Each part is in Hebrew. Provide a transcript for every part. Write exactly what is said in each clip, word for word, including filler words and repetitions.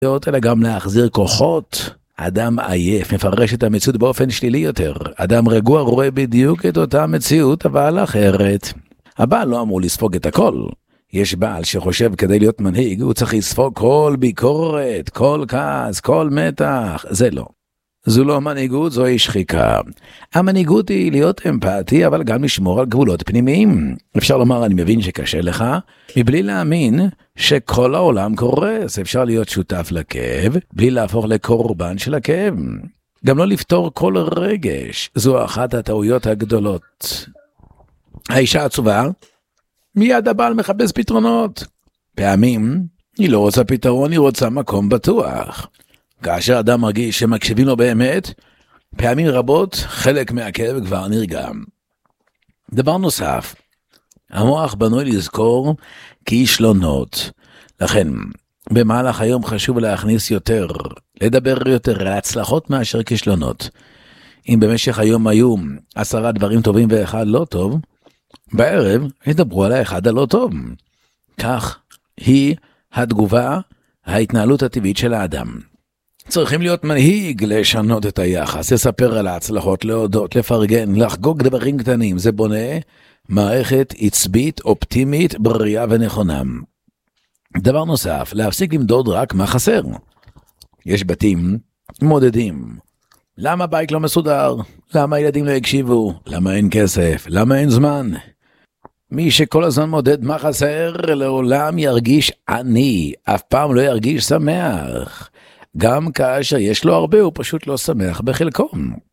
אלא גם להחזיר כוחות. אדם עייף מפרש את המציאות באופן שלילי יותר. אדם רגוע רואה בדיוק את אותה מציאות, אבל אחרת. הבעל לא אמור לספוג את הכל. יש בעל שחושב כדי להיות מנהיג, הוא צריך לספוג כל ביקורת, כל כעס, כל מתח. זה לא. זו לא מנהיגות, זוהי שחיקה. המנהיגות היא להיות אמפתי, אבל גם לשמור על גבולות פנימיים. אפשר לומר, אני מבין שקשה לך, מבלי להאמין שכל העולם קורס. אפשר להיות שותף לכאב, בלי להפוך לקורבן של הכאב. גם לא לפתור כל רגש. זו אחת הטעויות הגדולות. האישה עצובה, מיד הבעל מחפש פתרונות. פעמים היא לא רוצה פתרון, היא רוצה מקום בטוח. כאשר אדם מרגיש שמקשיבים לו באמת, פעמים רבות חלק מהכאב כבר נרגם. דבר נוסף, המוח בנוי לזכור כישלונות. לכן, במהלך היום חשוב להכניס יותר, לדבר יותר על הצלחות מאשר כישלונות. אם במשך היום היו עשרה דברים טובים ואחד לא טוב, בערב ידברו על האחד הלא טוב. כך היא התגובה, ההתנהלות הטבעית של האדם. צריכים להיות מנהיג, לשנות את היחס, לספר על ההצלחות, להודות, לפרגן, לחגוג דברים קטנים. זה בונה מערכת עצבית, אופטימית, בריאה ונכונה. דבר נוסף, להפסיק למדוד רק מה חסר. יש בתים מודדים. למה בית לא מסודר? למה הילדים לא הקשיבו? למה אין כסף? למה אין זמן? מי שכל הזמן מודד מה חסר, לעולם ירגיש עני, אף פעם לא ירגיש שמח. גם כאשר יש לו הרבה, הוא פשוט לא שמח בחלקו.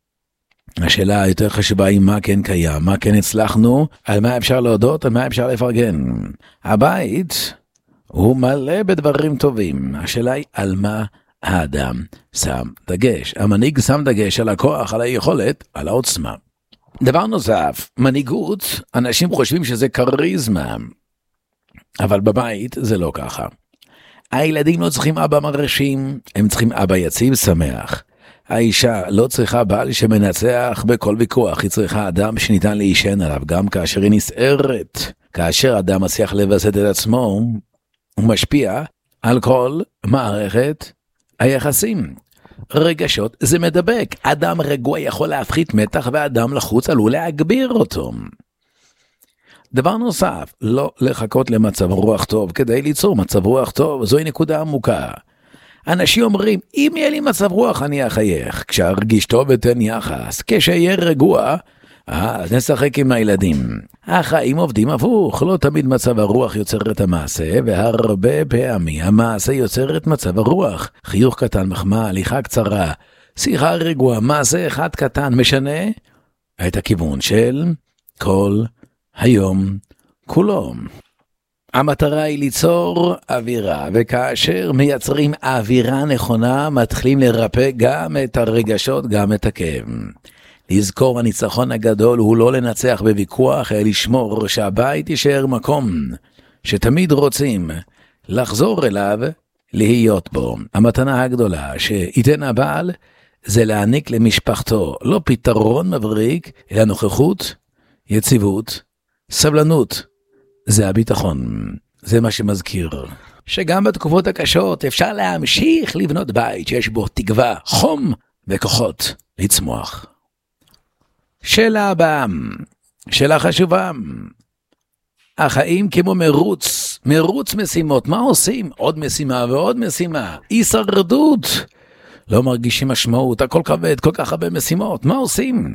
השאלה היותר חשובה היא מה כן קיים, מה כן הצלחנו, על מה אפשר להודות, על מה אפשר לפרגן. הבית הוא מלא בדברים טובים. השאלה היא על מה האדם שם דגש. המנהיג שם דגש על הכוח, על היכולת, על העוצמה. דבר נוסף, מנהיגות, אנשים חושבים שזה קריזמה, אבל בבית זה לא ככה. הילדים לא צריכים אבא מרשים, הם צריכים אבא יציב שמח. האישה לא צריכה בעל שמנצח בכל ויכוח, היא צריכה אדם שניתן להישען עליו, גם כאשר היא נסערת. כאשר אדם מצליח לבסט את עצמו, הוא משפיע על כל מערכת היחסים. רגשות זה מדבק. אדם רגוע יכול להפחית מתח, ואדם לחוץ עלול להגביר אותו. דבר נוסף, לא לחכות למצב רוח טוב כדי ליצור מצב רוח טוב. זוהי נקודה עמוקה. אנשים אומרים, אם יהיה לי מצב רוח אני אחייך. כשארגיש טוב אתן יחס. כשיהיה רגוע, אז נשחק עם הילדים. החיים עובדים הפוך. לא תמיד מצב הרוח יוצר את המעשה, והרבה פעמים המעשה יוצר את מצב הרוח. חיוך קטן, מחמאה, הליכה קצרה, שיחה רגועה, מעשה אחד קטן משנה את הכיוון של כל היום כולו. המטרה היא ליצור אווירה, וכאשר מייצרים אווירה נכונה, מתחילים לרפא גם את הרגשות, גם את הכאב. לזכור, הניצחון הגדול הוא לא לנצח בוויכוח, אלא לשמור שהבית יישאר מקום שתמיד רוצים לחזור אליו, להיות בו. המתנה הגדולה שייתן הבעל זה להעניק למשפחתו לא פתרון מבריק, אלא נוכחות, יציבות, סבלנות. זה הביטחון. זה מה שמזכיר שגם בתקופות הקשות אפשר להמשיך לבנות בית שיש בו תקווה, חום וכוחות לצמוח. שאלה הבאה, שאלה חשובה. החיים כמו מרוץ, מרוץ משימות. מה עושים? עוד משימה ועוד משימה. הישרדות. לא מרגישים משמעות, הכל כבד, כל כך הרבה משימות. מה עושים?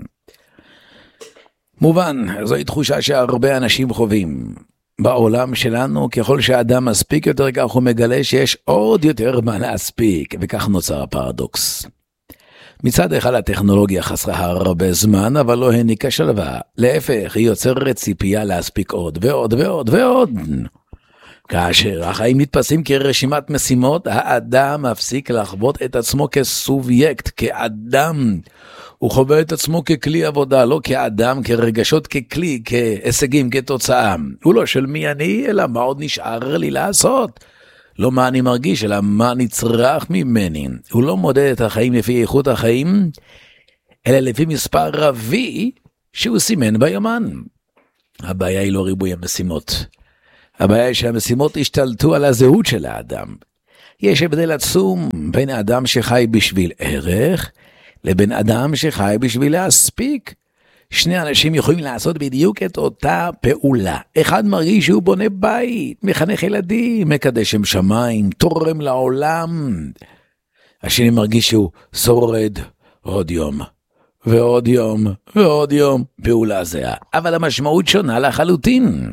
מובן, זוהי תחושה שהרבה אנשים חווים. בעולם שלנו, ככל שהאדם מספיק יותר, כך הוא מגלה שיש עוד יותר מה להספיק, וכך נוצר הפרדוקס. מצד אחד הטכנולוגיה חסרה הרבה זמן, אבל לא העניקה שלווה. להפך, היא יוצרת ציפייה להספיק עוד ועוד ועוד ועוד. כאשר החיים מתפסים כרשימת משימות, האדם מפסיק לחוות את עצמו כסובייקט, כאדם. הוא חווה את עצמו ככלי עבודה, לא כאדם, כרגשות, ככלי, כהישגים, כתוצאה. הוא לא של מי אני, אלא מה עוד נשאר לי לעשות. לא מה אני מרגיש, אלא מה נצרך ממני. הוא לא מודד את החיים לפי איכות החיים, אלא לפי מספר רבי שהוא סימן ביומן. הבעיה היא לא ריבוי המשימות. הבעיה היא שהמשימות השתלטו על הזהות של האדם. יש הבדל עצום בין אדם שחי בשביל ערך, לבין אדם שחי בשביל להספיק. שני אנשים יכולים לעשות בדיוק את אותה פעולה. אחד מרגיש שהוא בונה בית, מחנך ילדים, מקדש שם שמיים, תורם לעולם. השני מרגיש שהוא שורד עוד יום, ועוד יום, ועוד יום, פעולה זהה. אבל המשמעות שונה לחלוטין.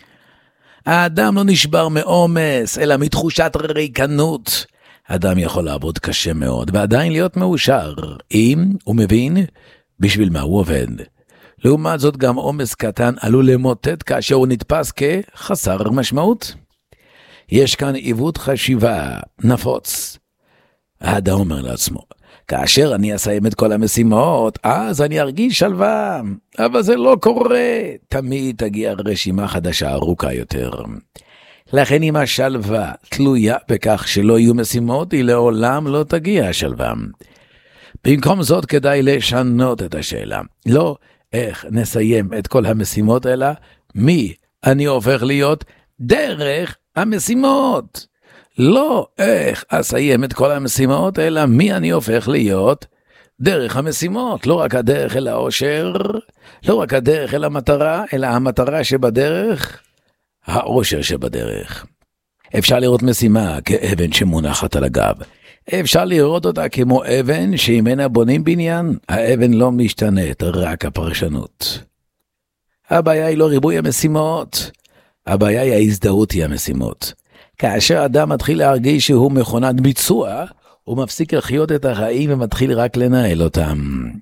האדם לא נשבר מאומס, אלא מתחושת ריקנות. האדם יכול לעבוד קשה מאוד, ועדיין להיות מאושר, אם הוא מבין בשביל מה הוא עובד. לעומת זאת גם אומס קטן עלול למוטט כאשר הוא נתפס כחסר משמעות. יש כאן עיוות חשיבה נפוץ. האדם אומר לעצמו, כאשר אני אסיים את כל המשימות, אז אני ארגיש שלווה. אבל זה לא קורה. תמיד תגיע רשימה חדשה ארוכה יותר. לכן אם השלווה תלויה בכך שלא יהיו משימות, היא לעולם לא תגיע השלווה. במקום זאת כדאי לשנות את השאלה. לא איך נסיים את כל המשימות, אלא מי אני הופך להיות דרך המשימות. לא איך אסיים את כל המשימות, אלא מי אני הופך להיות דרך המשימות. לא רק הדרך אל האושר, לא רק הדרך אל המטרה, אלא המטרה שבדרך, האושר שבדרך. אפשר לראות משימה כאבן שמונחת על הגב. אפשר לראות אותה כמו אבן שימנה בונים בניין. האבן לא משתנית, רק הפרשנות. הבעיה היא לא ריבוי המשימות, הבעיה היא ההזדהות היא המשימות. כאשר אדם מתחיל להרגיש שהוא מכונת ביצוע, הוא מפסיק לחיות את החיים ומתחיל רק לנהל אותם.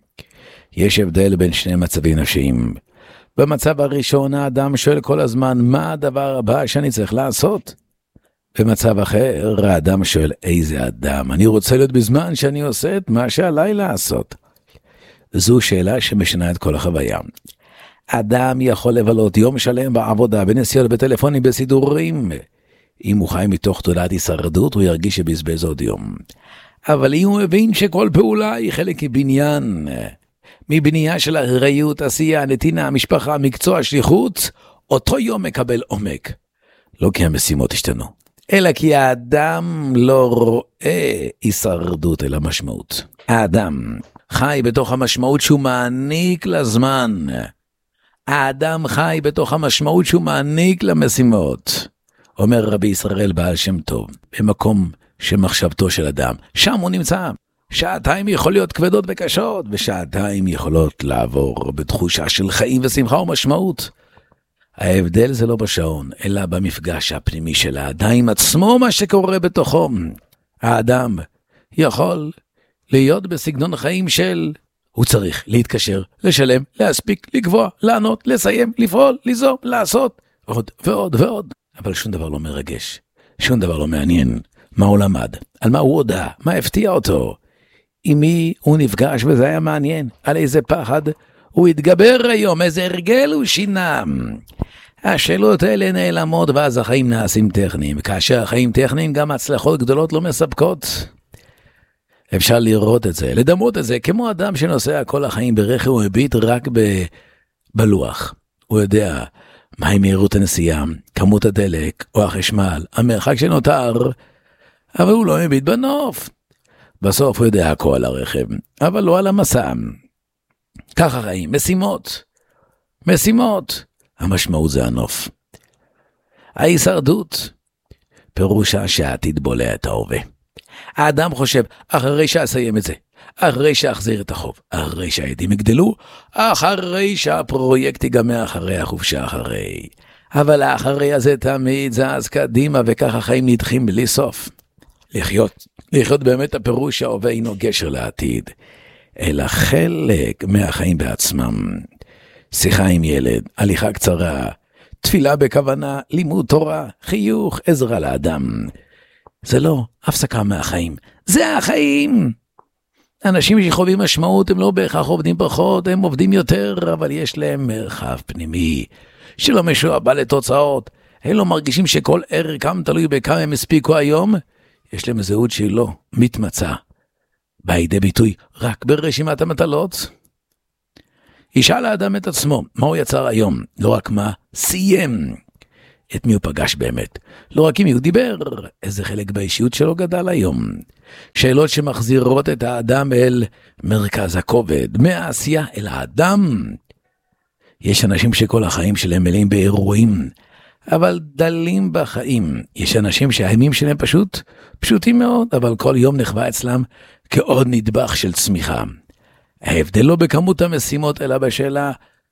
יש הבדל בין שני מצבים נפשיים. במצב הראשון האדם שואל כל הזמן מה הדבר הבא שאני צריך לעשות. במצב אחר האדם שואל איזה אדם אני רוצה להיות בזמן שאני עושה את מה שעליי לעשות. זו שאלה שמשנה את כל החוויה. אדם יכול לבלות יום שלם בעבודה, בנסיעות, בטלפונים, בסידורים. אם הוא חי מתוך תודעת הישרדות, הוא ירגיש שבזבז עוד יום. אבל אם הוא מבין שכל פעולה היא חלק מבניין, מבנייה של אחריות, עשייה, נתינה, משפחה, מקצוע, שליחות, אותו יום מקבל עומק. לא כי המשימות השתנו, אלא כי האדם לא רואה הישרדות אלא משמעות. האדם חי בתוך המשמעות שהוא מעניק לזמן. האדם חי בתוך המשמעות שהוא מעניק למשימות. אומר רבי ישראל בעל שם טוב, במקום שמחשבתו של אדם, שם הוא נמצא. שעתיים יכול להיות כבדות וקשות, ושעתיים יכולות לעבור בתחושה של חיים ושמחה ומשמעות. ההבדל זה לא בשעון, אלא במפגש הפנימי של האדם עצמו, מה שקורה בתוכו. האדם יכול להיות בסגנון חיים של, הוא צריך להתקשר, לשלם, להספיק, לקבוע, לענות, לסיים, לפעול, ליזום, לעשות, עוד ועוד ועוד. אבל שום דבר לא מרגש, שום דבר לא מעניין. מה הוא למד? על מה הוא הודע? מה הפתיע אותו? עם מי הוא נפגש וזה היה מעניין? על איזה פחד הוא התגבר היום? איזה הרגל הוא שינה? השאלות האלה נעלמות ואז החיים נעשים טכניים. כאשר החיים טכניים גם הצלחות גדולות לא מספקות. אפשר לראות את זה, לדמות את זה, כמו אדם שנוסע כל החיים ברכב ומביט רק ב... בלוח. הוא יודע מהי מהירות הנסיעה, כמות הדלק או החשמל, המרחק שנותר, אבל הוא לא מביט בנוף. בסוף הוא יודע הכל על הרכב, אבל לא על המסע. ככה חיים, משימות. משימות. המשמעות זה הנוף. ההישרדות, פירושה שהעתיד בולע את ההווה. האדם חושב, אחרי שאסיים את זה, אחרי שאחזיר את החוב, אחרי שהעדים יגדלו, אחרי שהפרויקט ייגמר, אחרי החופשה אחרי. אבל האחרי הזה תמיד זז קדימה, וככה חיים נדחים בלי סוף. לחיות, לחיות באמת הפירוש שההווה אינו גשר לעתיד, אלא חלק מהחיים בעצמם. שיחה עם ילד, הליכה קצרה, תפילה בכוונה, לימוד תורה, חיוך, עזרה לאדם. זה לא הפסקה מהחיים, זה החיים. אנשים שחווים משמעות הם לא בהכרח עובדים פחות, הם עובדים יותר, אבל יש להם מרחב פנימי שלא משועבד לתוצאות. הם לא מרגישים שכל ערכם תלוי בכמה הם הספיקו היום. יש להם זהות שהיא לא מתמצא בידי ביטוי רק ברשימת המטלות. ישאל האדם את עצמו מה הוא יצר היום, לא רק מה סיים. את מי הוא פגש באמת. לא רק עם מי הוא דיבר, איזה חלק באישיות שלו גדל היום. שאלות שמחזירות את האדם אל מרכז הכובד, מהעשייה אל האדם. יש אנשים שכל החיים שלהם מלאים באירועים, אבל דלים בחיים. יש אנשים שהימים שלהם פשוט, פשוטים מאוד, אבל כל יום נחווה אצלם כעוד נדבך של צמיחה. ההבדל לא בכמות המשימות, אלא בשאלה,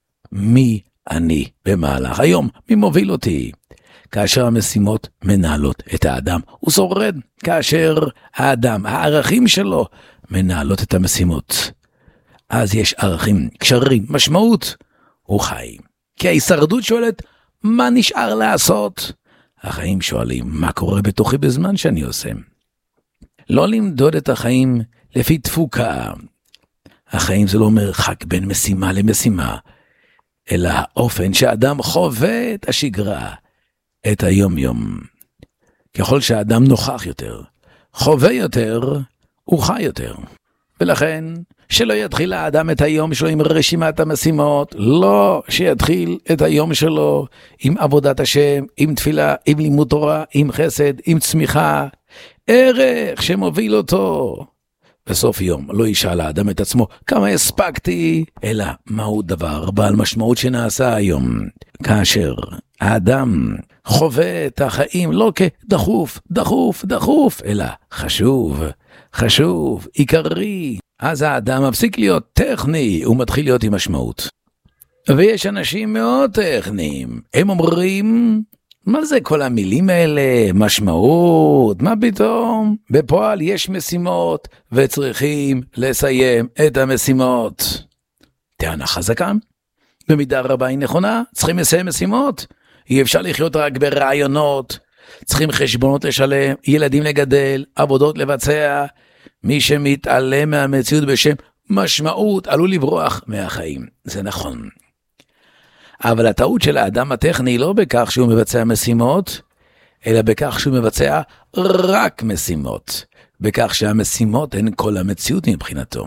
מי אני במהלך היום? מי מוביל אותי? כאשר המשימות מנהלות את האדם, הוא שורד. כאשר האדם, הערכים שלו, מנהלות את המשימות. אז יש ערכים, קשרים, משמעות, הוא חי. כי ההישרדות שואלת, מה נשאר לעשות? החיים שואלים, מה קורה בתוכי בזמן שאני עושה? לא למדוד את החיים לפי תפוקה. החיים זה לא מרחק בין משימה למשימה, אלא האופן שאדם חווה את השגרה, את היום יום. ככל שהאדם נוכח יותר, חווה יותר, הוא חי יותר. ולכן, שלא יתחיל האדם את היום שלו עם רשימת המשימות, לא שיתחיל את היום שלו עם עבודת השם, עם תפילה, עם לימוד תורה, עם חסד, עם צמיחה, ערך שמוביל אותו. בסוף יום לא ישאל האדם את עצמו כמה הספקתי, אלא מהו דבר בעל משמעות שנעשה היום. כאשר האדם חווה את החיים לא כדחוף, דחוף, דחוף, אלא חשוב, חשוב, עיקרי, אז האדם מפסיק להיות טכני, הוא מתחיל להיות עם משמעות. ויש אנשים מאוד טכניים, הם אומרים, מה זה כל המילים האלה, משמעות, מה פתאום? בפועל יש משימות וצריכים לסיים את המשימות. טענה חזקה, במידה רבה היא נכונה, צריכים לסיים משימות, אי אפשר לחיות רק ברעיונות, צריכים חשבונות לשלם, ילדים לגדל, עבודות לבצע. מי שמתעלם מהמציאות בשם משמעות עלול לברוח מהחיים. זה נכון. אבל הטעות של האדם הטכני לא בכך שהוא מבצע משימות, אלא בכך שהוא מבצע רק משימות. בכך שהמשימות הן כל המציאות מבחינתו.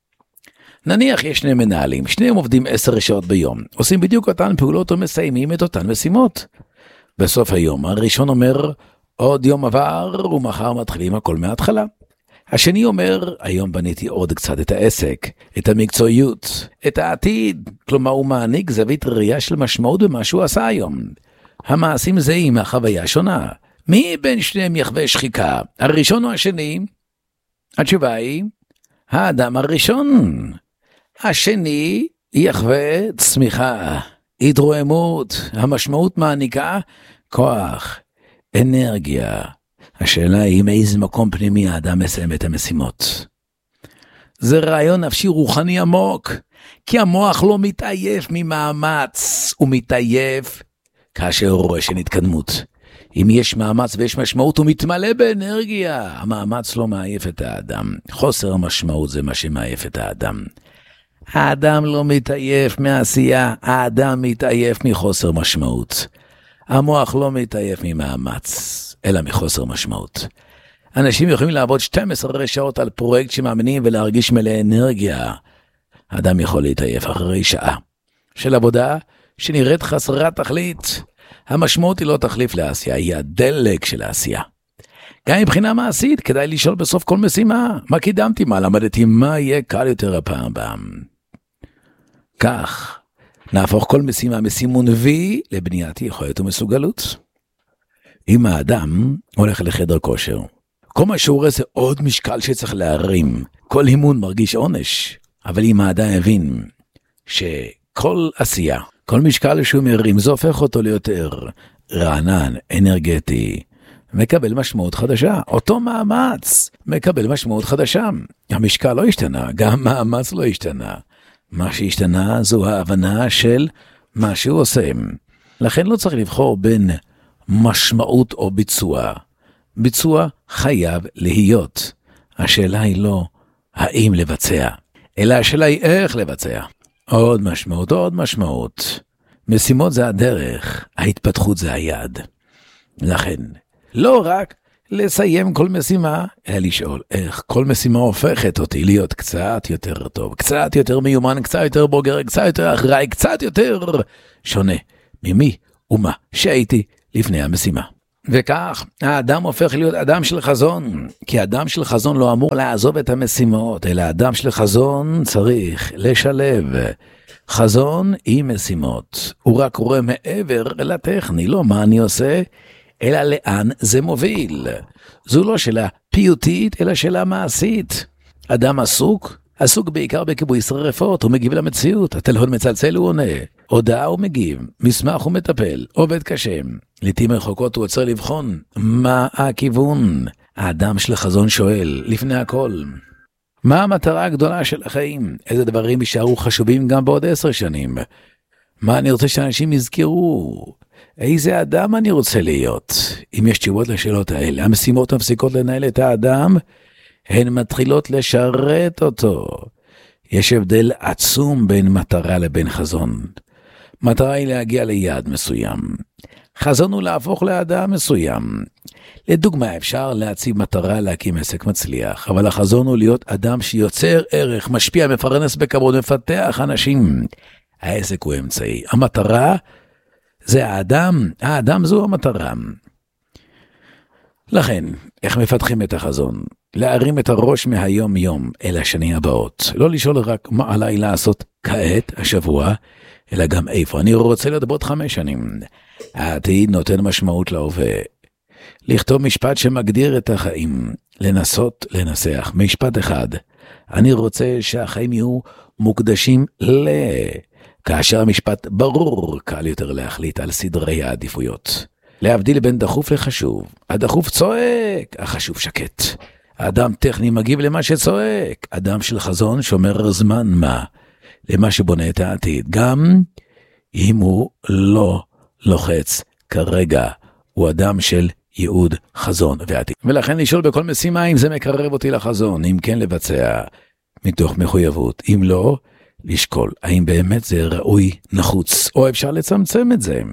נניח יש שני מנהלים, שניהם עובדים עשר שעות ביום, עושים בדיוק אותן פעולות ומסיימים את אותן משימות. בסוף היום הראשון אומר, עוד יום עבר ומחר מתחילים הכל מההתחלה. השני אומר, היום בניתי עוד קצת את העסק, את המקצועיות, את העתיד. כלומר, הוא מעניק זווית ראייה של משמעות במה שהוא עשה היום. המעשים זהים, החוויה שונה. מי בין שניהם יחווה שחיקה? הראשון או השני? התשובה היא, האדם הראשון. השני יחווה צמיחה, התרוממות. המשמעות מעניקה כוח, אנרגיה. השאלה היא מאיזה מקום פנימי האדם מסיים את המשימות. זה רעיון נפשי רוחני עמוק, כי המוח לא מתעייף ממאמץ, הוא מתעייף כאשר הוא רואה שאין התקדמות. אם יש מאמץ ויש משמעות, הוא מתמלא באנרגיה. המאמץ לא מעייף את האדם. חוסר המשמעות זה מה שמעייף את האדם. האדם לא מתעייף מעשייה, האדם מתעייף מחוסר משמעות. המוח לא מתעייף ממאמץ, אלא מחוסר משמעות. אנשים יכולים לעבוד שתים עשרה שעות על פרויקט שמאמינים ולהרגיש מלא אנרגיה. האדם יכול להתעייף אחרי שעה של עבודה שנראית חסרת תכלית. המשמעות היא לא תחליף לעשייה, היא הדלק של העשייה. גם מבחינה מעשית, כדאי לשאול בסוף כל משימה, מה קידמתי, מה למדתי, מה יהיה קל יותר הפעם הבאה. כך, נהפוך כל משימה מסימון וי לבניית יכולת ומסוגלות. אם האדם הולך לחדר כושר, כל מה שהוא רואה זה עוד משקל שצריך להרים, כל אימון מרגיש עונש, אבל אם האדם הבין שכל עשייה, כל משקל שהוא מרים, זה הופך אותו ליותר רענן, אנרגטי, מקבל משמעות חדשה. אותו מאמץ מקבל משמעות חדשה. המשקל לא השתנה, גם מאמץ לא השתנה. מה שהשתנה זו ההבנה של מה שהוא עושה. לכן לא צריך לבחור בין משמעות או ביצוע. ביצוע חייב להיות. השאלה היא לא האם לבצע, אלא השאלה היא איך לבצע. עוד משמעות, עוד משמעות. משימות זה הדרך, ההתפתחות זה היעד. לכן, לא רק לסיים כל משימה, אלא לשאול איך כל משימה הופכת אותי להיות קצת יותר טוב, קצת יותר מיומן, קצת יותר בוגר, קצת יותר אחראי, קצת יותר שונה ממי ומה שהייתי לפני המשימה. וכך האדם הופך להיות אדם של חזון, כי אדם של חזון לא אמור לעזוב את המשימות, אלא אדם של חזון צריך לשלב חזון עם משימות. הוא רק רואה מעבר לטכני, לא מה אני עושה, אלא לאן זה מוביל. זו לא שאלה פיוטית, אלא שאלה מעשית. אדם עסוק, עסוק בעיקר בכיבוי שרפות, הוא מגיב למציאות, הטלפון מצלצל הוא עונה, הודעה הוא מגיב, מסמך הוא מטפל, עובד קשה. לעתים רחוקות הוא עוצר לבחון מה הכיוון. האדם של חזון שואל, לפני הכל, מה המטרה הגדולה של החיים? איזה דברים יישארו חשובים גם בעוד עשר שנים? מה אני רוצה שאנשים יזכרו? איזה אדם אני רוצה להיות? אם יש תשובות לשאלות האלה, המשימות מפסיקות לנהל את האדם, הן מתחילות לשרת אותו. יש הבדל עצום בין מטרה לבין חזון. מטרה היא להגיע ליעד מסוים. חזון הוא להפוך לאדם מסוים. לדוגמה, אפשר להציב מטרה להקים עסק מצליח, אבל החזון הוא להיות אדם שיוצר ערך, משפיע, מפרנס בכבוד, מפתח אנשים. העסק הוא אמצעי. המטרה זה האדם, האדם זו המטרה. לכן, איך מפתחים את החזון? להרים את הראש מהיום יום אל השנים הבאות. לא לשאול רק מה עליי לעשות כעת, השבוע, אלא גם איפה. אני רוצה להיות בעוד חמש שנים. העתיד נותן משמעות להווה. לכתוב משפט שמגדיר את החיים. לנסות לנסח. משפט אחד. אני רוצה שהחיים יהיו מוקדשים ל... כאשר המשפט ברור, קל יותר להחליט על סדרי העדיפויות. להבדיל בין דחוף לחשוב. הדחוף צועק, החשוב שקט. האדם טכני מגיב למה שצועק. אדם של חזון שומר זמן מה? למה שבונה את העתיד. גם אם הוא לא לוחץ כרגע, הוא אדם של ייעוד, חזון ועתיד. ולכן לשאול בכל משימה אם זה מקרב אותי לחזון, אם כן לבצע מתוך מחויבות, אם לא, לשקול האם באמת זה ראוי, נחוץ, או אפשר לצמצם את זה.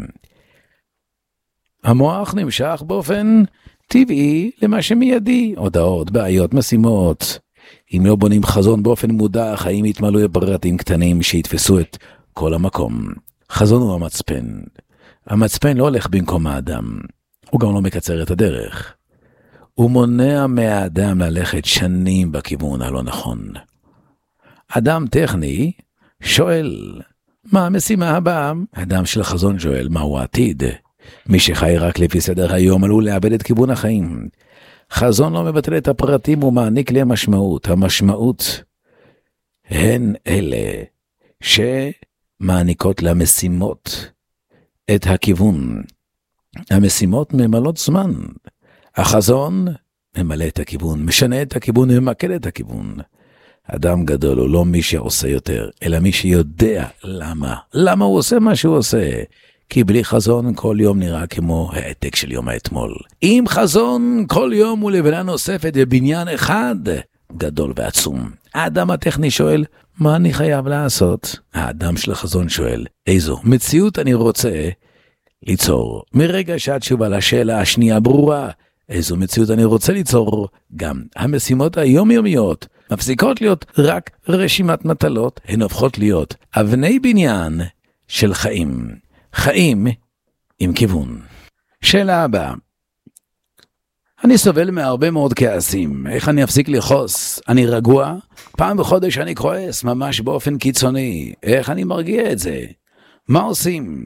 המוח נמשך באופן טבעי למה שמיידי, הודעות, בעיות, משימות. אם לא בונים חזון באופן מודע, החיים יתמלאו בפרטים קטנים שיתפסו את כל המקום. חזון הוא המצפן. המצפן לא הולך במקום האדם. הוא גם לא מקצר את הדרך. הוא מונע מהאדם ללכת שנים בכיוון הלא נכון. אדם טכני שואל, מה המשימה הבאה? אדם של חזון שואל, מהו העתיד? מי שחי רק לפי סדר היום עלול לאבד את כיוון החיים. חזון לא מבטל את הפרטים ומעניק להם משמעות. המשמעות הן אלה שמעניקות למשימות את הכיוון. המשימות ממלאות זמן. החזון ממלא את הכיוון, משנה את הכיוון, ממקד את הכיוון. אדם גדול הוא לא מי שעושה יותר, אלא מי שיודע למה. למה הוא עושה מה שהוא עושה? כי בלי חזון כל יום נראה כמו העתק של יום האתמול. עם חזון כל יום הוא לבנה נוספת בבניין אחד גדול ועצום. האדם הטכני שואל, מה אני חייב לעשות? האדם של החזון שואל, איזו מציאות אני רוצה ליצור? מרגע שהתשובה לשאלה השנייה ברורה, איזו מציאות אני רוצה ליצור, גם המשימות היומיומיות מפסיקות להיות רק רשימת מטלות, הן הופכות להיות אבני בניין של חיים. חיים עם כיוון. שאלה הבאה. אני סובל מהרבה מאוד כעסים. איך אני אפסיק לחוס? אני רגוע? פעם בחודש אני כועס, ממש באופן קיצוני. איך אני מרגיע את זה? מה עושים?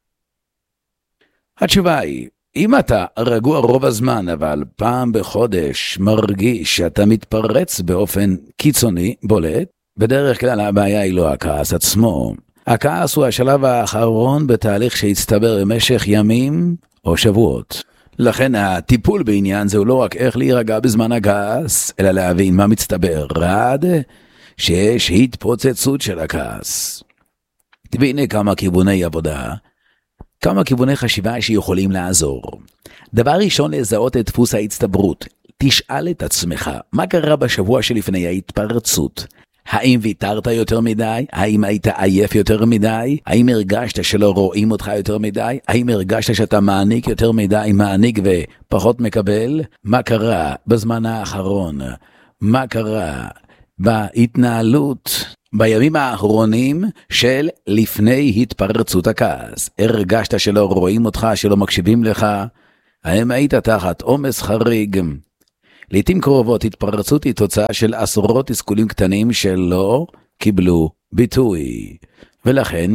התשובה היא, אם אתה רגוע רוב הזמן, אבל פעם בחודש מרגיש שאתה מתפרץ באופן קיצוני, בולט, בדרך כלל הבעיה היא לא הכעס עצמו. הכעס הוא השלב האחרון בתהליך שהצטבר במשך ימים או שבועות. לכן הטיפול בעניין זה הוא לא רק איך להירגע בזמן הכעס, אלא להבין מה מצטבר עד שיש התפוצצות של הכעס. והנה כמה כיווני עבודה, כמה כיווני חשיבה שיכולים לעזור. דבר ראשון, לזהות את דפוס ההצטברות. תשאל את עצמך, מה קרה בשבוע שלפני ההתפרצות? האם ויתרת יותר מדי? האם היית עייף יותר מדי? האם הרגשת שלא רואים אותך יותר מדי? האם הרגשת שאתה מעניק יותר מדי, מעניק ופחות מקבל? מה קרה בזמן האחרון? מה קרה בהתנהלות בימים האחרונים של לפני התפרצות הכעס, הרגשת שלא רואים אותך, שלא מקשיבים לך, האם היית תחת עומס חריג? לעתים קרובות התפרצות היא תוצאה של עשרות תסכולים קטנים שלא קיבלו ביטוי, ולכן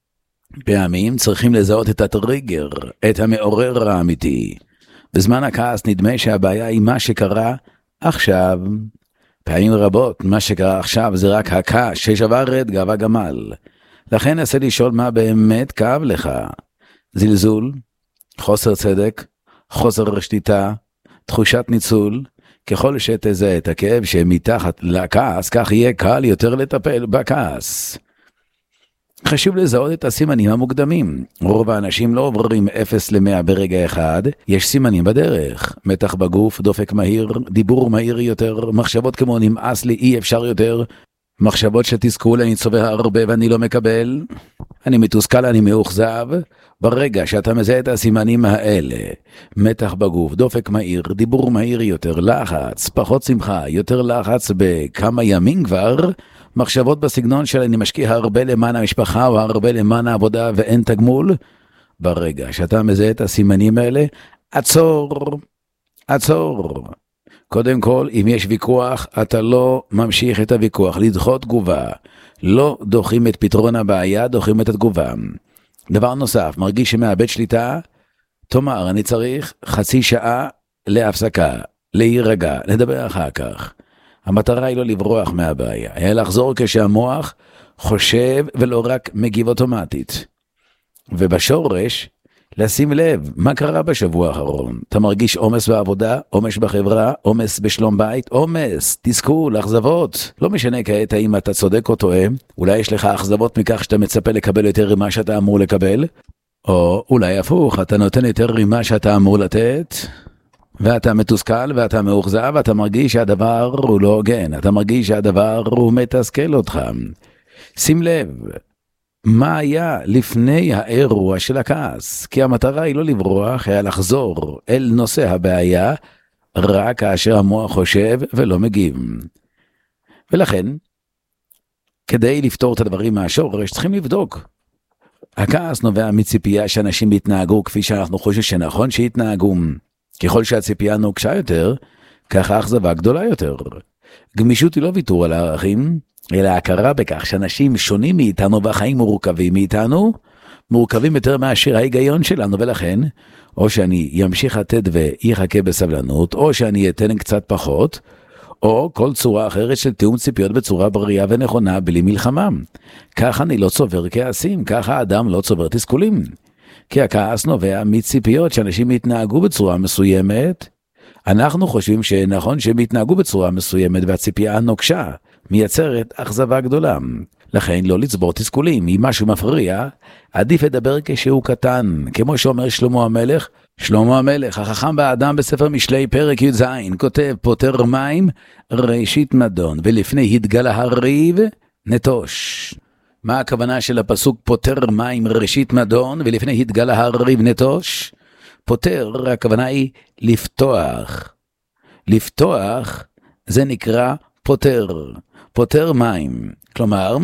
פעמים צריכים לזהות את הטריגר, את המעורר האמיתי. בזמן הכעס נדמה שהבעיה היא מה שקרה עכשיו. פעמים רבות מה שקרה עכשיו זה רק הכעס ששבר את גב הגמל. לכן נסה לשאול מה באמת כאב לך. זלזול, חוסר צדק, חוסר שליטה, תחושת ניצול. ככל שתזהה את הכאב שמתחת לכעס, כך יהיה קל יותר לטפל בכעס. חשוב לזהות את הסימנים המוקדמים. רוב האנשים לא עוברים אפס למאה ברגע אחד. יש סימנים בדרך. מתח בגוף, דופק מהיר, דיבור מהיר יותר, מחשבות כמו נמאס לי, אי אפשר יותר, מחשבות שתסכול, אני צובע הרבה ואני לא מקבל, אני מתוסכל, אני מאוכזב. ברגע שאתה מזהה את הסימנים האלה, מתח בגוף, דופק מהיר, דיבור מהיר יותר, לחץ, פחות שמחה, יותר לחץ בכמה ימים כבר, מחשבות בסגנון של אני משקיע הרבה למען המשפחה או הרבה למען העבודה ואין תגמול, ברגע שאתה מזהה את הסימנים האלה, עצור, עצור. קודם כל, אם יש ויכוח, אתה לא ממשיך את הוויכוח, לדחות תגובה. לא דוחים את פתרון הבעיה, דוחים את התגובה. דבר נוסף, מרגיש שמאבד שליטה, תאמר, אני צריך חצי שעה להפסקה, להירגע, לדבר אחר כך. המטרה היא לא לברוח מהבעיה, היה לחזור כשהמוח חושב ולא רק מגיב אוטומטית. ובשורש, לשים לב, מה קרה בשבוע האחרון? אתה מרגיש עומס בעבודה, עומס בחברה, עומס בשלום בית, עומס, תסכול, אכזבות. לא משנה כעת האם אתה צודק או טועה, אולי יש לך אכזבות מכך שאתה מצפה לקבל יותר ממה שאתה אמור לקבל, או אולי הפוך, אתה נותן יותר ממה שאתה אמור לתת, ואתה מתוסכל ואתה מאוכזב, ואתה מרגיש שהדבר הוא לא הוגן, אתה מרגיש שהדבר הוא מתסכל אותך. שים לב, מה היה לפני האירוע של הכעס? כי המטרה היא לא לברוח, היה לחזור אל נושא הבעיה, רק כאשר המוח חושב ולא מגיב. ולכן, כדי לפתור את הדברים מהשורש, צריכים לבדוק. הכעס נובע מציפייה שאנשים יתנהגו כפי שאנחנו חושבים שנכון שיתנהגו. ככל שהציפייה נוקשה יותר, ככה האכזבה גדולה יותר. גמישות היא לא ויתור על הערכים, אלא הכרה בכך שאנשים שונים מאיתנו והחיים מורכבים מאיתנו, מורכבים יותר מאשר ההיגיון שלנו, ולכן, או שאני ימשיך לתת ויחכה בסבלנות, או שאני אתן קצת פחות, או כל צורה אחרת של תיאום ציפיות בצורה בריאה ונכונה בלי מלחמה. ככה אני לא צובר כעסים, ככה האדם לא צובר תסכולים. כי הכעס נובע מציפיות שאנשים יתנהגו בצורה מסוימת, אנחנו חושבים שנכון שהם יתנהגו בצורה מסוימת, והציפייה הנוקשה מייצרת אכזבה גדולה. לכן לא לצבור תסכולים, אם משהו מפריע, עדיף לדבר כשהוא קטן, כמו שאומר שלמה המלך. שלמה המלך, החכם באדם בספר משלי פרק י"ז, כותב פותר מים ראשית מדון, ולפני התגלה הריב נטוש. מה הכוונה של הפסוק פותר מים ראשית מדון, ולפני התגלה הריב נטוש? פותר, הכוונה היא לפתוח. לפתוח זה נקרא פותר, פותר מים. כלומר,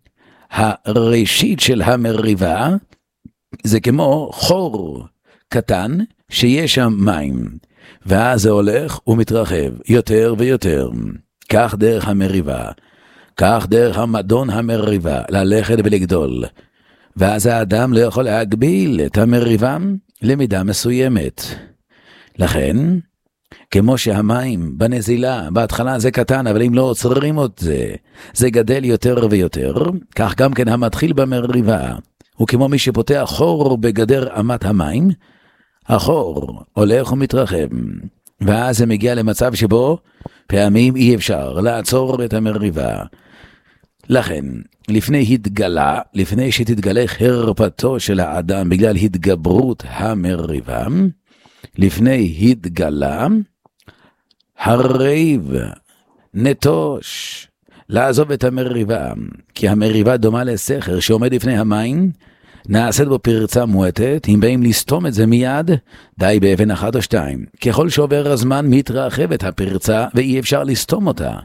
הראשית של המריבה זה כמו חור קטן שיש שם מים, ואז זה הולך ומתרחב יותר ויותר. כך דרך המריבה, כך דרך המדון המריבה, ללכת ולגדול. ואז האדם לא יכול להגביל את המריבה למידה מסוימת. לכן, כמו שהמים בנזילה, בהתחלה זה קטן, אבל אם לא עוצרים את זה, זה גדל יותר ויותר, כך גם כן המתחיל במריבה, הוא כמו מי שפותח חור בגדר אמת המים, החור הולך ומתרחב, ואז זה מגיע למצב שבו פעמים אי אפשר לעצור את המריבה. לכן, לפני התגלה, לפני שתתגלה חרפתו של האדם בגלל התגברות המריבה, לפני התגלה, הריב נטוש, לעזוב את המריבה, כי המריבה דומה לסכר שעומד לפני המים, נעשית בו פרצה מועטת, אם באים לסתום את זה מיד, די באבן אחת או שתיים. ככל שעובר הזמן מתרחבת הפרצה ואי אפשר לסתום אותה.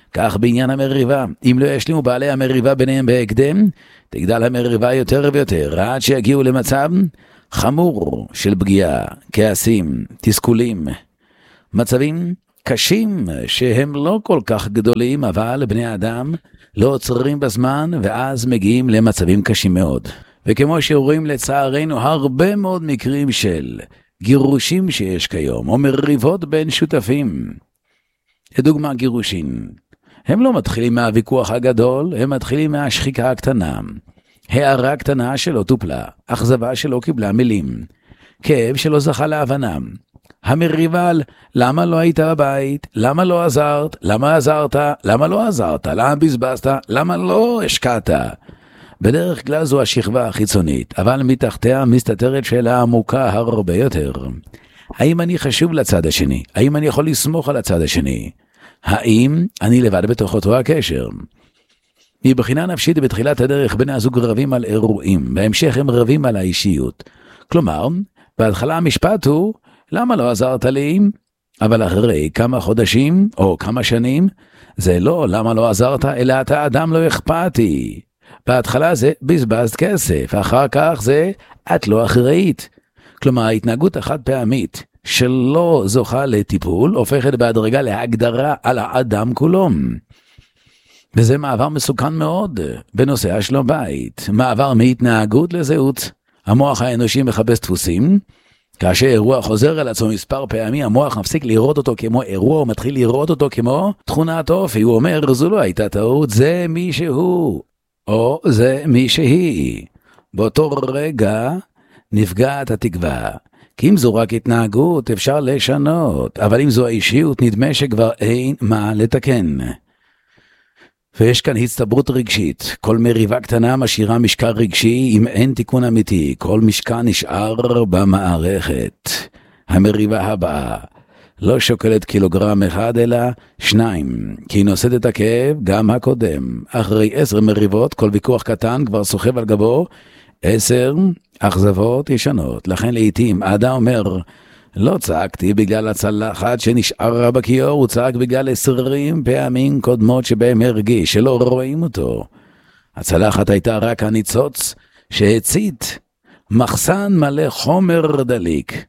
כך בעניין המריבה, אם לא ישלימו בעלי המריבה ביניהם בהקדם, תגדל המריבה יותר ויותר, עד שיגיעו למצב חמור של פגיעה, כעסים, תסכולים, מצבים קשים שהם לא כל כך גדולים, אבל בני אדם לא עוצרים בזמן, ואז מגיעים למצבים קשים מאוד. וכמו שרואים לצערנו הרבה מאוד מקרים של גירושים שיש כיום, או מריבות בין שותפים. לדוגמה גירושים, הם לא מתחילים מהוויכוח הגדול, הם מתחילים מהשחיקה הקטנה. הערה קטנה שלא טופלה, אכזבה שלא קיבלה מילים, כאב שלא זכה להבנה. המריבה על למה לא היית בבית, למה לא עזרת, למה עזרת, למה לא עזרת, למה בזבזת, למה לא השקעת. בדרך כלל זו השכבה החיצונית, אבל מתחתיה מסתתרת שאלה עמוקה הרבה יותר. האם אני חשוב לצד השני? האם אני יכול לסמוך על הצד השני? האם אני לבד בתוך אותו הקשר? מבחינה נפשית בתחילת הדרך בני הזוג רבים על אירועים, בהמשך הם רבים על האישיות. כלומר, בהתחלה המשפט הוא, למה לא עזרת לי? אבל אחרי כמה חודשים או כמה שנים, זה לא למה לא עזרת, אלא אתה אדם לא אכפתי. בהתחלה זה בזבזת כסף, אחר כך זה את לא אחראית. כלומר, ההתנהגות החד פעמית שלא זוכה לטיפול, הופכת בהדרגה להגדרה על האדם כולו. וזה מעבר מסוכן מאוד בנושא השלום בית, מעבר מהתנהגות לזהות. המוח האנושי מחפש דפוסים, כאשר אירוע חוזר על עצמו מספר פעמים, המוח מפסיק לראות אותו כמו אירוע, ומתחיל לראות אותו כמו תכונת אופי. הוא אומר, זו לא הייתה טעות, זה מי שהוא, או זה מי שהיא. באותו רגע נפגעת התקווה. כי אם זו רק התנהגות, אפשר לשנות, אבל אם זו האישיות, נדמה שכבר אין מה לתקן. ויש כאן הצטברות רגשית. כל מריבה קטנה משאירה משקל רגשי, אם אין תיקון אמיתי. כל משקל נשאר במערכת. המריבה הבאה לא שוקלת קילוגרם אחד, אלא שניים, כי היא נושאת את הכאב גם הקודם. אחרי עשר מריבות, כל ויכוח קטן כבר סוחב על גבו עשר אכזבות ישנות. לכן לעתים האדם אומר, לא צעקתי בגלל הצלחת שנשארה בכיור, הוא צעק בגלל עשרים פעמים קודמות שבהם הרגיש שלא רואים אותו. הצלחת הייתה רק הניצוץ שהצית מחסן מלא חומר דליק.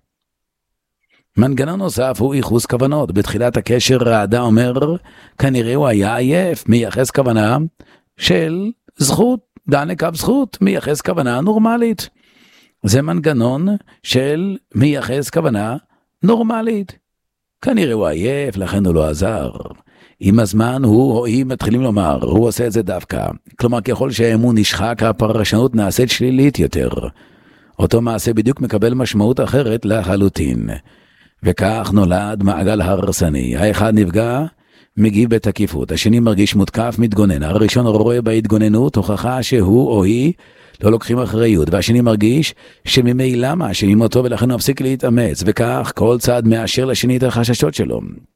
מנגנון נוסף הוא ייחוס כוונות. בתחילת הקשר האדם אומר, כנראה הוא היה עייף, מייחס כוונה של זכות, דן לקו זכות, מייחס כוונה נורמלית. זה מנגנון של מייחס כוונה נורמלית. כנראה הוא עייף, לכן הוא לא עזר. עם הזמן הוא או היא מתחילים לומר, הוא עושה את זה דווקא. כלומר, ככל שהאמון נשחק, הפרשנות נעשית שלילית יותר. אותו מעשה בדיוק מקבל משמעות אחרת לחלוטין. וכך נולד מעגל הרסני. האחד נפגע, מגיב בתקיפות. השני מרגיש מותקף, מתגונן. הראשון רואה בהתגוננות הוכחה שהוא או היא לא לוקחים אחריות, והשני מרגיש שממילא מאשימים אותו ולכן הוא מפסיק להתאמץ, וכך כל צד מאשר לשני את החששות שלו.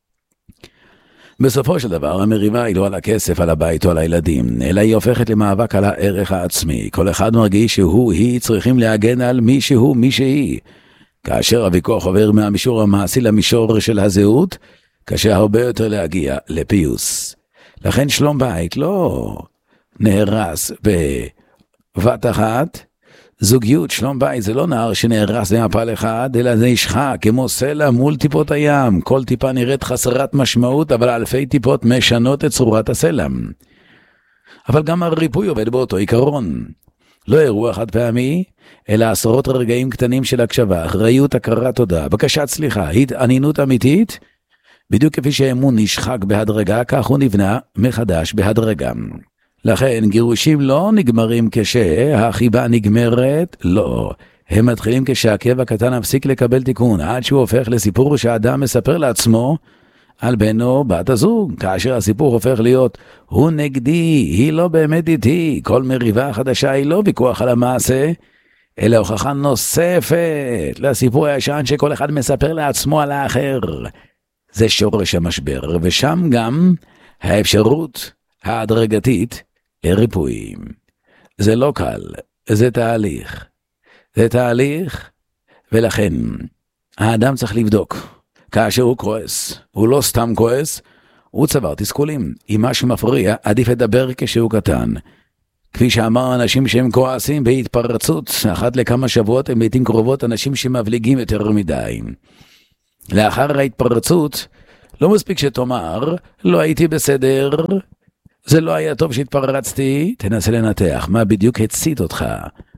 בסופו של דבר המריבה היא לא על הכסף, על הבית או על הילדים, אלא היא הופכת למאבק על הערך העצמי. כל אחד מרגיש שהוא, היא צריכים להגן על מי שהוא, מי שהיא. כאשר הוויכוח עובר מהמישור המעשי למישור של הזהות, קשה הרבה יותר להגיע לפיוס. לכן שלום בית לא נהרס בבת אחת. זוגיות, שלום בית, זה לא נהר שנהרס במפל אחד, אלא זה נשחק כמו סלע מול טיפות הים. כל טיפה נראית חסרת משמעות, אבל אלפי טיפות משנות את צורת הסלע. אבל גם הריפוי עובד באותו עיקרון. לא אירוע חד פעמי, אלא עשרות רגעים קטנים של הקשבה, אחריות, הכרת תודה, בקשת סליחה, התעניינות אמיתית. בדיוק כפי שהאמון נשחק בהדרגה, כך הוא נבנה מחדש בהדרגה. לכן גירושים לא נגמרים כשהחיבה נגמרת, לא. הם מתחילים כשהכאב הקטן מפסיק לקבל תיקון, עד שהוא הופך לסיפור שהאדם מספר לעצמו על בנו בת הזוג. כאשר הסיפור הופך להיות, הוא נגדי, היא לא באמת איתי. כל מריבה חדשה היא לא ויכוח על המעשה, אלא הוכחה נוספת לסיפור הישן שכל אחד מספר לעצמו על האחר. זה שורש המשבר, ושם גם האפשרות ההדרגתית לריפוי. זה לא קל, זה תהליך. זה תהליך, ולכן האדם צריך לבדוק. כאשר הוא כועס, הוא לא סתם כועס, הוא צבר תסכולים. אם משהו מפריע, עדיף לדבר כשהוא קטן. כפי שאמר אנשים שהם כועסים בהתפרצות, אחת לכמה שבועות הם לעתים קרובות אנשים שמבליגים יותר מדי. לאחר ההתפרצות, לא מספיק שתאמר, לא הייתי בסדר, זה לא היה טוב שהתפרצתי, תנסה לנתח מה בדיוק הצית אותך.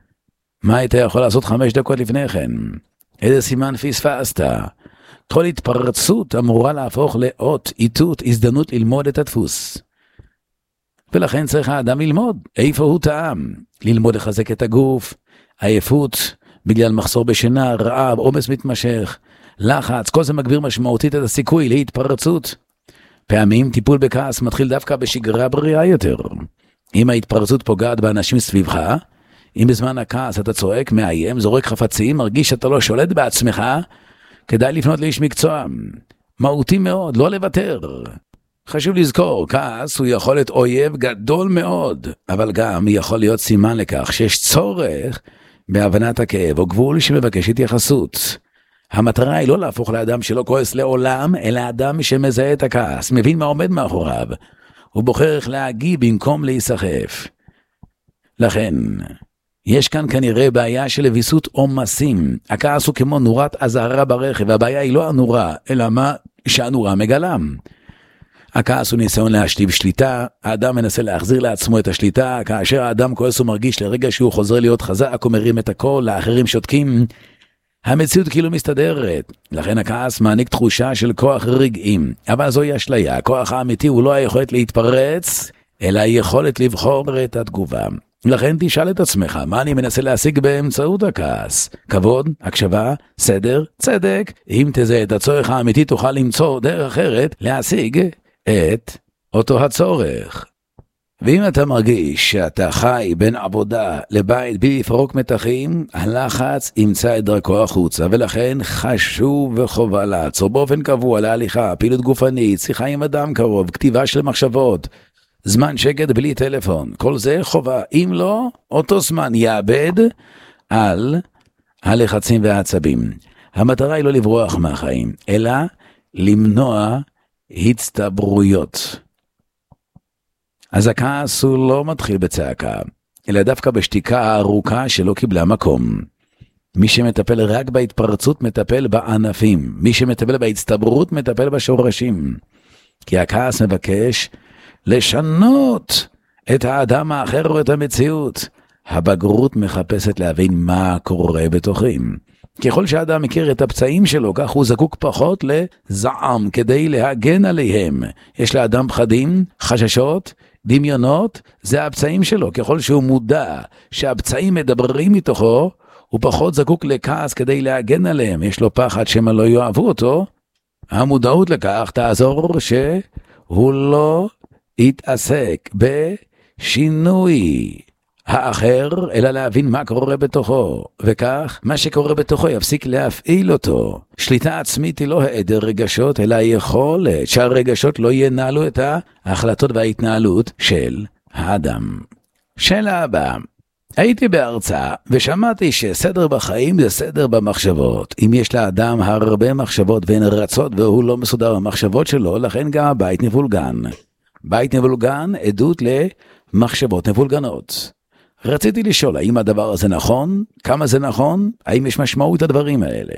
מה היית יכול לעשות חמש דקות לפני כן? איזה סימן פספסת? כל התפרצות אמורה להפוך לאות, איתות, הזדמנות ללמוד את הדפוס. ולכן צריך האדם ללמוד איפה הוא טעם, ללמוד לחזק את הגוף, עייפות, בגלל מחסור בשינה, רעב, עומס מתמשך, לחץ, כל זה מגביר משמעותית את הסיכוי להתפרצות. פעמים טיפול בכעס מתחיל דווקא בשגרה בריאה יותר. אם ההתפרצות פוגעת באנשים סביבך, אם בזמן הכעס אתה צועק, מאיים, זורק חפצים, מרגיש שאתה לא שולט בעצמך, כדאי לפנות לאיש מקצוע. מהותי מאוד, לא לוותר. חשוב לזכור, כעס הוא יכול להיות אויב גדול מאוד, אבל גם יכול להיות סימן לכך שיש צורך בהבנת הכאב או גבול שמבקש התייחסות. המטרה היא לא להפוך לאדם שלא כועס לעולם, אלא אדם שמזהה את הכעס, מבין מה עומד מאחוריו, הוא בוחר איך להגיב במקום להיסחף. לכן, יש כאן כנראה בעיה של ויסות עומסים. הכעס הוא כמו נורת אזהרה ברכב, והבעיה היא לא הנורה, אלא מה שהנורה מגלה. הכעס הוא ניסיון להשליב שליטה, האדם מנסה להחזיר לעצמו את השליטה, כאשר האדם כועס ומרגיש לרגע שהוא חוזר להיות חזק, הוא מרים את הכל, לאחרים שותקים, המציאות כאילו מסתדרת. לכן הכעס מעניק תחושה של כוח רגעים, אבל זוהי אשליה. הכוח האמיתי הוא לא היכולת להתפרץ, אלא היכולת לבחור את התגובה. לכן תשאל את עצמך, מה אני מנסה להשיג באמצעות הכעס? כבוד, הקשבה, סדר, צדק. אם תזהה את הצורך האמיתי, תוכל למצוא דרך אחרת להשיג את אותו הצורך. ואם אתה מרגיש שאתה חי בין עבודה לבית בלי לפרוק מתחים, הלחץ ימצא את דרכו החוצה, ולכן חשוב וחובה לעצור באופן קבוע להליכה, פעילות גופנית, שיחה עם אדם קרוב, כתיבה של מחשבות, זמן שקט בלי טלפון, כל זה חובה. אם לא, אותו זמן יאבד על הלחצים והעצבים. המטרה היא לא לברוח מהחיים, אלא למנוע הצטברויות. אז הכעס הוא לא מתחיל בצעקה, אלא דווקא בשתיקה הארוכה שלא קיבלה מקום. מי שמטפל רק בהתפרצות מטפל בענפים, מי שמטפל בהצטברות מטפל בשורשים. כי הכעס מבקש לשנות את האדם האחר או את המציאות. הבגרות מחפשת להבין מה קורה בתוכים. ככל שהאדם מכיר את הפצעים שלו, כך הוא זקוק פחות לזעם כדי להגן עליהם. יש לאדם פחדים, חששות, דמיונות, זה הפצעים שלו. ככל שהוא מודע שהפצעים מדברים מתוכו, הוא פחות זקוק לכעס כדי להגן עליהם. יש לו פחד שמה לא יאהבו אותו. המודעות לכך תעזור שהוא לא יתעסק בשינוי האחר, אלא להבין מה קורה בתוכו, וכך מה שקורה בתוכו יפסיק להפעיל אותו. שליטה עצמית היא לא העדר רגשות, אלא יכולת שהרגשות לא ינהלו את ההחלטות וההתנהלות של האדם. שאלה הבאה, הייתי בהרצאה ושמעתי שסדר בחיים זה סדר במחשבות. אם יש לאדם הרבה מחשבות והן רצות והוא לא מסודר במחשבות שלו, לכן גם הבית מבולגן. בית מבולגן עדות למחשבות מבולגנות. רציתי לשאול, האם הדבר הזה נכון? כמה זה נכון? האם יש משמעות לדברים האלה?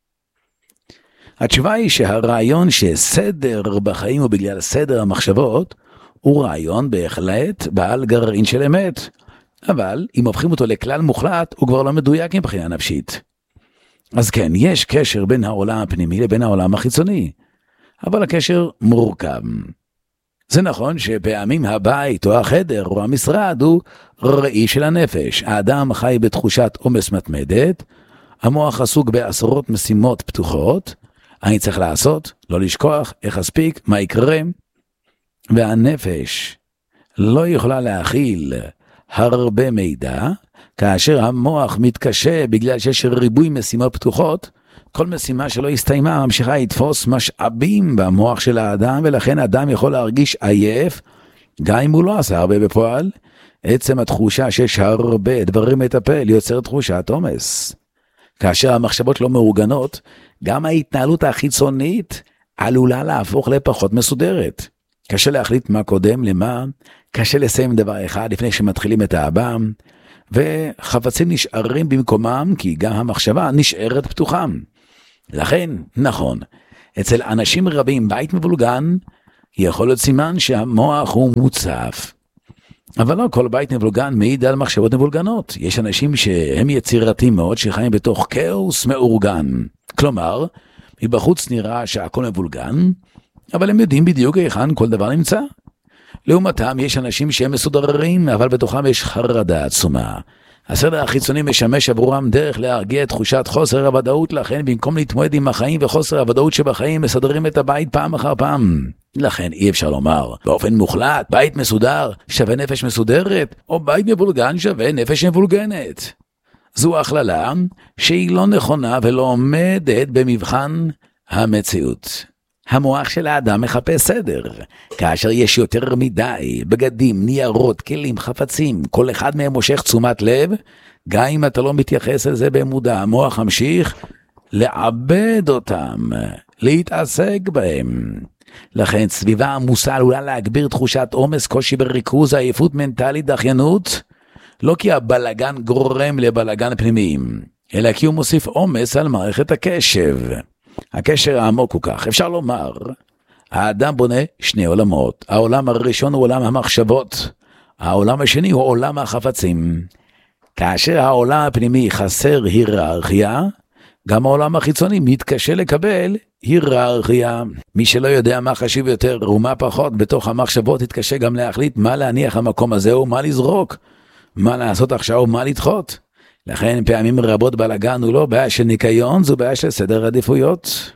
התשובה היא שהרעיון שסדר בחיים הוא בגלל סדר המחשבות, הוא רעיון בהחלט בעל גרעין של אמת. אבל אם הופכים אותו לכלל מוחלט, הוא כבר לא מדויק מבחינה נפשית. אז כן, יש קשר בין העולם הפנימי לבין העולם החיצוני. אבל הקשר מורכב. זה נכון שפעמים הבית או החדר או המשרד הוא ראי של הנפש. האדם חי בתחושת עומס מתמדת, המוח עסוק בעשרות משימות פתוחות, אני צריך לעשות, לא לשכוח, איך אספיק, מה יקרה, והנפש לא יכולה להכיל הרבה מידע, כאשר המוח מתקשה בגלל שיש ריבוי משימות פתוחות, כל משימה שלא הסתיימה ממשיכה לתפוס משאבים במוח של האדם, ולכן האדם יכול להרגיש עייף, גם אם הוא לא עשה הרבה בפועל. עצם התחושה שיש הרבה דברים מטפל יוצר תחושת עומס. כאשר המחשבות לא מאורגנות, גם ההתנהלות החיצונית עלולה להפוך לפחות מסודרת. קשה להחליט מה קודם למה, קשה לסיים דבר אחד לפני שמתחילים את הבא, וחפצים נשארים במקומם כי גם המחשבה נשארת פתוחה. לכן, נכון, אצל אנשים רבים בית מבולגן יכול להיות סימן שהמוח הוא מוצף. אבל לא כל בית מבולגן מעיד על מחשבות מבולגנות. יש אנשים שהם יצירתיים מאוד שחיים בתוך כאוס מאורגן. כלומר, מבחוץ נראה שהכל מבולגן, אבל הם יודעים בדיוק היכן כל דבר נמצא. לעומתם יש אנשים שהם מסודרים, אבל בתוכם יש חרדה עצומה. הסדר החיצוני משמש עבורם דרך להרגיע את תחושת חוסר הוודאות, לכן במקום להתמודד עם החיים וחוסר הוודאות שבחיים, מסדרים את הבית פעם אחר פעם. לכן אי אפשר לומר באופן מוחלט, בית מסודר שווה נפש מסודרת, או בית מבולגן שווה נפש מבולגנת. זו הכללה שהיא לא נכונה ולא עומדת במבחן המציאות. המוח של האדם מחפש סדר, כאשר יש יותר מדי בגדים, ניירות, כלים, חפצים, כל אחד מהם מושך תשומת לב, גם אם אתה לא מתייחס לזה במודע, המוח ממשיך לעבד אותם, להתעסק בהם. לכן סביבה עמוסה עלולה להגביר תחושת עומס, קושי בריכוז, עייפות מנטלית, דחיינות, לא כי הבלגן גורם לבלגן פנימיים, אלא כי הוא מוסיף עומס על מערכת הקשב. הקשר העמוק הוא כך, אפשר לומר, האדם בונה שני עולמות. העולם הראשון הוא עולם המחשבות, העולם השני הוא עולם החפצים. כאשר העולם הפנימי חסר היררכיה, גם העולם החיצוני מתקשה לקבל היררכיה. מי שלא יודע מה חשוב יותר ומה פחות בתוך המחשבות, יתקשה גם להחליט מה להניח המקום הזה ומה לזרוק, מה לעשות עכשיו ומה לדחות. לכן פעמים רבות בלגן הוא לא בעיה של ניקיון, זו בעיה של סדר עדיפויות.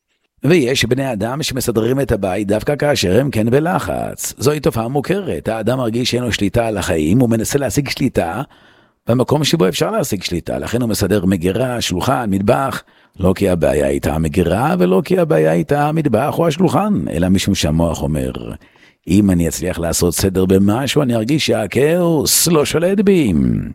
ויש בני אדם שמסדרים את הבית דווקא כאשר הם כן בלחץ. זוהי תופעה מוכרת. האדם מרגיש שאין לו שליטה על החיים, הוא מנסה להשיג שליטה במקום שבו אפשר להשיג שליטה. לכן הוא מסדר מגירה, שולחן, מטבח, לא כי הבעיה הייתה המגירה ולא כי הבעיה הייתה המטבח או השולחן, אלא משום שהמוח אומר, אם אני אצליח לעשות סדר במשהו, אני ארגיש שהכאוס לא שולט בי.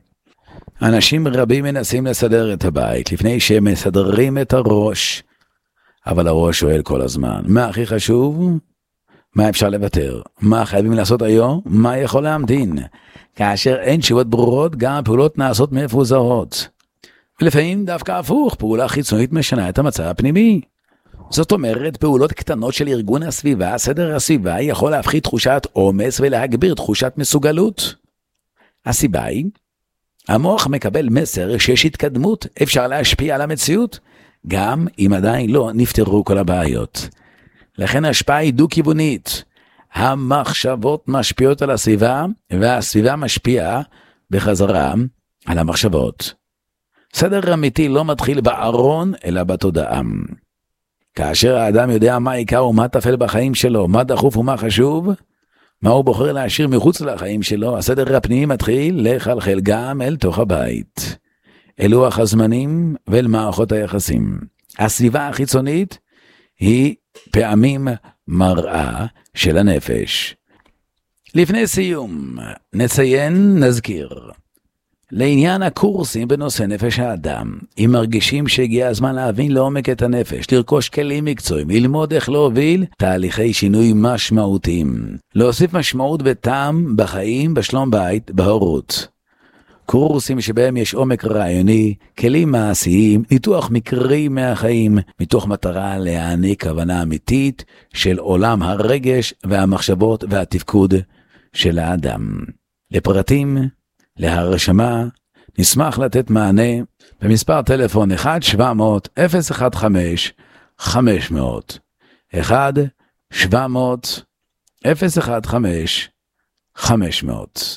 אנשים רבים מנסים לסדר את הבית לפני שהם מסדרים את הראש, אבל הראש שואל כל הזמן, מה הכי חשוב? מה אפשר לוותר? מה חייבים לעשות היום? מה יכול להמתין? כאשר אין תשובות ברורות, גם הפעולות נעשות מפוזרות. ולפעמים דווקא הפוך, פעולה חיצונית משנה את המצב הפנימי. זאת אומרת, פעולות קטנות של ארגון הסביבה, סדר הסביבה, יכול להפחית תחושת עומס ולהגביר תחושת מסוגלות. הסיבה היא, המוח מקבל מסר שיש התקדמות, אפשר להשפיע על המציאות, גם אם עדיין לא נפתרו כל הבעיות. לכן ההשפעה היא דו-כיוונית. המחשבות משפיעות על הסביבה, והסביבה משפיעה בחזרה על המחשבות. סדר אמיתי לא מתחיל בארון, אלא בתודעה. כאשר האדם יודע מה עיקר ומה תפל בחיים שלו, מה דחוף ומה חשוב, מה הוא בוחר להשאיר מחוץ לחיים שלו, הסדר הפנימי מתחיל לחלחל גם אל תוך הבית, אל לוח הזמנים ואל מערכות היחסים. הסביבה החיצונית היא פעמים מראה של הנפש. לפני סיום, נציין, נזכיר. לעניין הקורסים בנושא נפש האדם, אם מרגישים שהגיע הזמן להבין לעומק את הנפש, לרכוש כלים מקצועיים, ללמוד איך להוביל תהליכי שינוי משמעותיים, להוסיף משמעות וטעם בחיים, בשלום בית, בהורות. קורסים שבהם יש עומק רעיוני, כלים מעשיים, ניתוח מקרי מהחיים, מתוך מטרה להעניק הבנה אמיתית של עולם הרגש והמחשבות והתפקוד של האדם. לפרטים, להרשמה, נשמח לתת מענה במספר טלפון אחד שבע מאות אפס אחת חמש חמש מאות אחד שבע מאות אפס אחת חמש חמש מאות.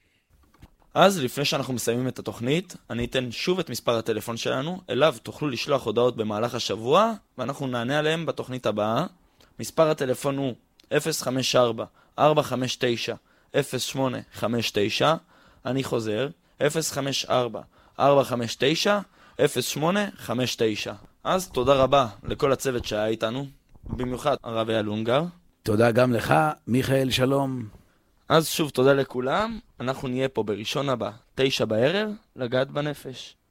אז לפני שאנחנו מסיימים את התוכנית, אני אתן שוב את מספר הטלפון שלנו, אליו תוכלו לשלוח הודעות במהלך השבוע, ואנחנו נענה עליהם בתוכנית הבאה. מספר הטלפון הוא אפס חמש ארבע ארבע חמש תשע אפס שמונה חמש תשע, אני חוזר, אפס חמש ארבע ארבע חמש תשע אפס שמונה חמש תשע. אז תודה רבה לכל הצוות שהיה איתנו, במיוחד הרב אייל אונגר. תודה גם לך, מיכאל, שלום. אז שוב תודה לכולם, אנחנו נהיה פה בראשון הבא, תשע בערב, לגעת בנפש.